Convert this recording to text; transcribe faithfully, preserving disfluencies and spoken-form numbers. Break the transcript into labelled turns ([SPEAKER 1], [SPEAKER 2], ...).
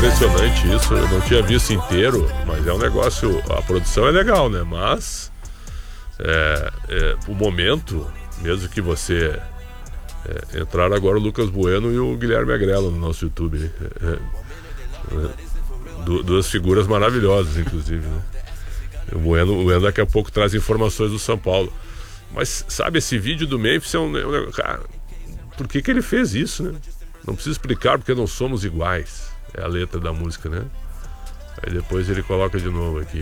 [SPEAKER 1] impressionante isso. Eu não tinha visto inteiro, mas é um negócio. A produção é legal, né? Mas é, é, o momento, mesmo que você é, entraram agora o Lucas Bueno e o Guilherme Agrello no nosso YouTube, né? É, é, du, duas figuras maravilhosas, inclusive, né? O Bueno, o Bueno daqui a pouco traz informações do São Paulo. Mas sabe, esse vídeo do Memphis é um, é um cara, por que que ele fez isso, né? Não precisa explicar, porque não somos iguais. É a letra da música, né? Aí depois ele coloca de novo aqui.